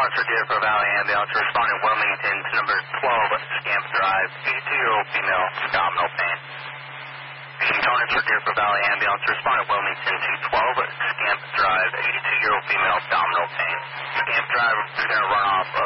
for Deerfield Valley Ambulance, responding Wilmington to number 12, Scamp Drive, 82-year-old female, abdominal pain. Components for Deerfield Valley Ambulance, responding Wilmington to 12, Scamp Drive, 82-year-old female, abdominal pain. Scamp Drive is going to run off